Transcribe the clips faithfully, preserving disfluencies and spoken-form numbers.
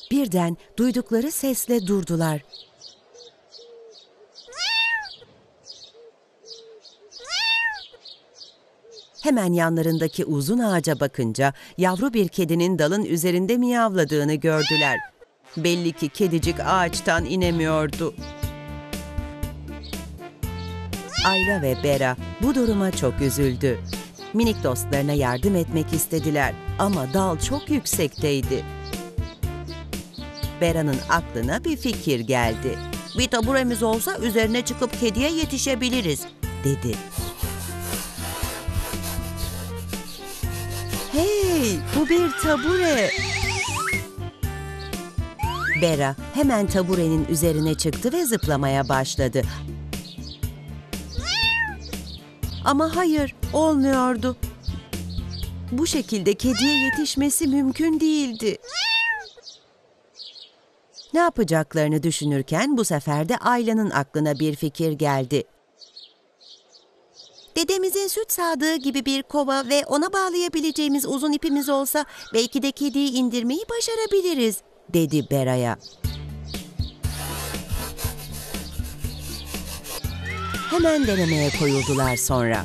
Birden duydukları sesle durdular. Hemen yanlarındaki uzun ağaca bakınca yavru bir kedinin dalın üzerinde miyavladığını gördüler. Belli ki kedicik ağaçtan inemiyordu. Ayla ve Bera bu duruma çok üzüldü. Minik dostlarına yardım etmek istediler ama dal çok yüksekteydi. Bera'nın aklına bir fikir geldi. "Bir taburemiz olsa üzerine çıkıp kediye yetişebiliriz," dedi. "Hey, bu bir tabure!" Bera hemen taburenin üzerine çıktı ve zıplamaya başladı. Ama hayır, olmuyordu. Bu şekilde kediye yetişmesi mümkün değildi. Ne yapacaklarını düşünürken bu sefer de Ayla'nın aklına bir fikir geldi. "Dedemizin süt sağdığı gibi bir kova ve ona bağlayabileceğimiz uzun ipimiz olsa belki de kediyi indirmeyi başarabiliriz," dedi Bera'ya. Hemen denemeye koyuldular sonra.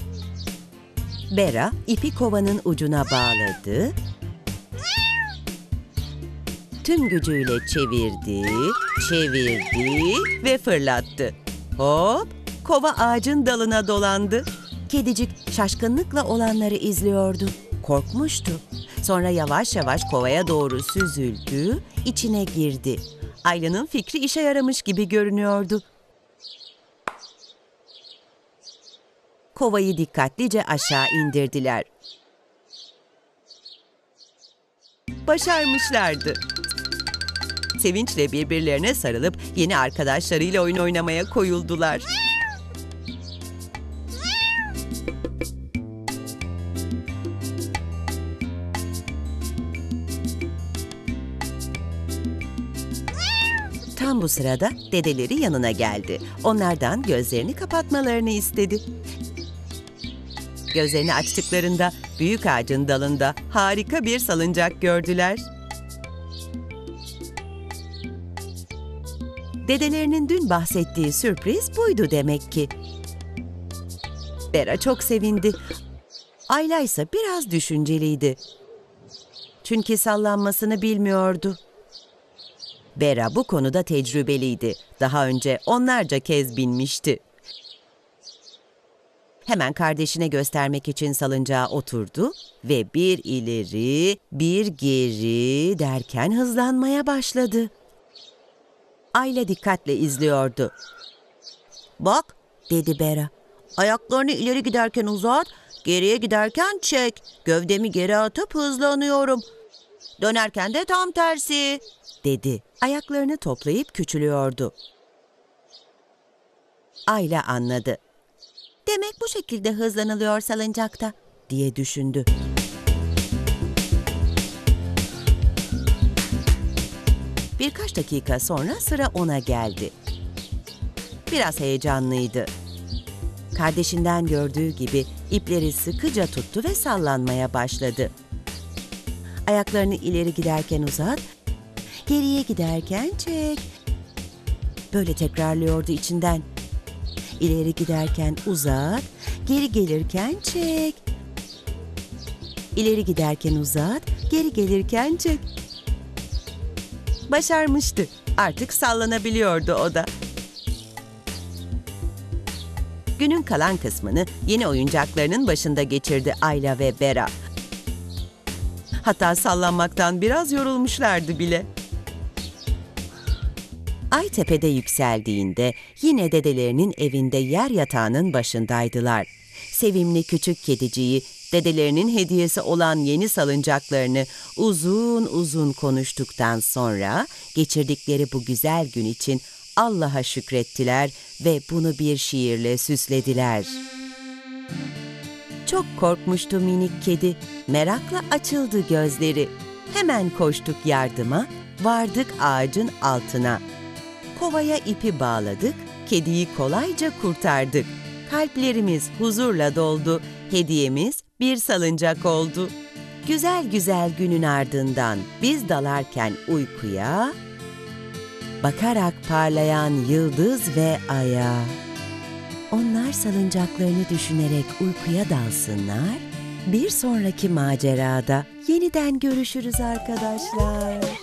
Bera ipi kovanın ucuna bağladı. Tüm gücüyle çevirdi, çevirdi ve fırlattı. Hop! Kova ağacın dalına dolandı. Kedicik şaşkınlıkla olanları izliyordu. Korkmuştu. Sonra yavaş yavaş kovaya doğru süzüldü, içine girdi. Ayla'nın fikri işe yaramış gibi görünüyordu. Kovayı dikkatlice aşağı indirdiler. Başarmışlardı. Sevinçle birbirlerine sarılıp yeni arkadaşlarıyla oyun oynamaya koyuldular. Tam bu sırada dedeleri yanına geldi. Onlardan gözlerini kapatmalarını istedi. Gözlerini açtıklarında büyük ağacın dalında harika bir salıncak gördüler. Dedelerinin dün bahsettiği sürpriz buydu demek ki. Bera çok sevindi. Ayla ise biraz düşünceliydi. Çünkü sallanmasını bilmiyordu. Bera bu konuda tecrübeliydi. Daha önce onlarca kez binmişti. Hemen kardeşine göstermek için salıncağa oturdu ve bir ileri, bir geri derken hızlanmaya başladı. Ayla dikkatle izliyordu. "Bak," dedi Bera. "Ayaklarını ileri giderken uzat, geriye giderken çek. Gövdemi geri atıp hızlanıyorum. Dönerken de tam tersi," dedi. Ayaklarını toplayıp küçülüyordu. Ayla anladı. "Demek bu şekilde hızlanılıyor salıncakta," diye düşündü. Birkaç dakika sonra sıra ona geldi. Biraz heyecanlıydı. Kardeşinden gördüğü gibi ipleri sıkıca tuttu ve sallanmaya başladı. Ayaklarını ileri giderken uzat, geriye giderken çek. Böyle tekrarlıyordu içinden. İleri giderken uzat, geri gelirken çek. İleri giderken uzat, geri gelirken çek. Başarmıştı. Artık sallanabiliyordu o da. Günün kalan kısmını yeni oyuncaklarının başında geçirdi Ayla ve Bera. Hatta sallanmaktan biraz yorulmuşlardı bile. Ay tepede yükseldiğinde yine dedelerinin evinde yer yatağının başındaydılar. Sevimli küçük kediciyi, dedelerinin hediyesi olan yeni salıncaklarını uzun uzun konuştuktan sonra geçirdikleri bu güzel gün için Allah'a şükrettiler ve bunu bir şiirle süslediler. Çok korkmuştu minik kedi, merakla açıldı gözleri. Hemen koştuk yardıma, vardık ağacın altına. Kovaya ipi bağladık, kediyi kolayca kurtardık. Kalplerimiz huzurla doldu, hediyemiz bir salıncak oldu. Güzel güzel günün ardından biz dalarken uykuya, bakarak parlayan yıldız ve aya. Onlar salıncaklarını düşünerek uykuya dalsınlar. Bir sonraki macerada yeniden görüşürüz arkadaşlar.